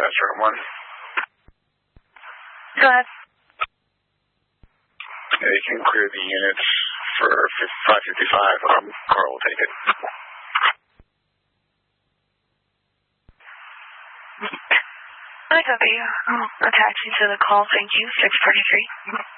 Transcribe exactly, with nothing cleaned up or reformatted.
restaurant one. Go ahead. Yeah, you can clear the units for five fifty-five. Um, Carl will take it. I copy. I'll attach you to the call. Thank you. six forty-three.